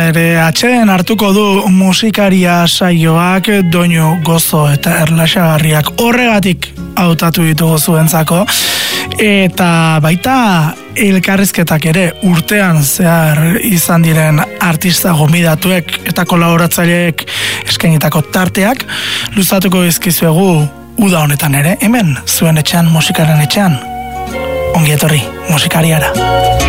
ere atxeden hartuko du musikaria saioak doinu gozo eta erlaxagarriak horregatik hautatu ditugu zuentzako, eta baita elkarrizketak ere urtean zehar izan diren artista gomidatuek eta kolaboratzaileek eskainitako tarteak luzatuko dizkizuegu uda honetan ere, hemen zuen etxean, musikaren etxean. Ongi etorri musikariara.